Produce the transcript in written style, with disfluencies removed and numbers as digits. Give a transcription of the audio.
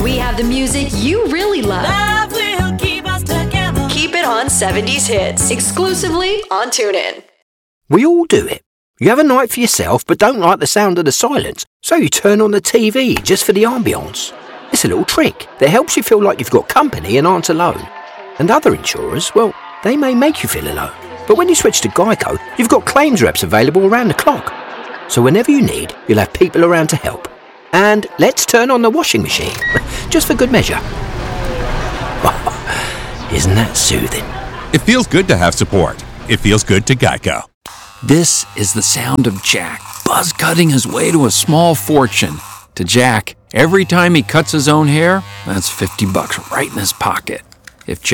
We have the music you really love. Love will keep us together. Keep it on 70s Hits, exclusively on TuneIn. We all do it. You have a night for yourself but don't like the sound of the silence, so you turn on the TV just for the ambience. It's a little trick that helps you feel like you've got company and aren't alone. And other insurers, well, they may make you feel alone. But when you switch to Geico, you've got claims reps available around the clock. So whenever you need, you'll have people around to help. And let's turn on the washing machine, just for good measure. Isn't that soothing? It feels good to have support. It feels good to Geico. This is the sound of Jack, buzz cutting his way to a small fortune. To Jack, every time he cuts his own hair, that's $50 right in his pocket. If